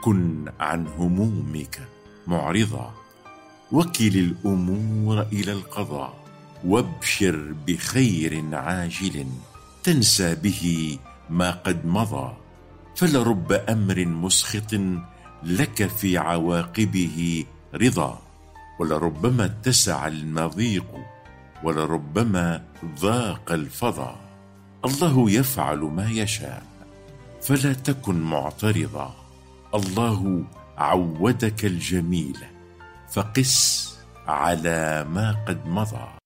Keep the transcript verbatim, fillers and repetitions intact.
كن عن همومك معرضا، وكل الأمور إلى القضاء، وابشر بخير عاجل تنسى به ما قد مضى. فلرب أمر مسخط لك في عواقبه رضا، ولربما اتسع المضيق، ولربما ضاق الفضا. الله يفعل ما يشاء فلا تكن معترضا. الله عودك الجميل فقس على ما قد مضى.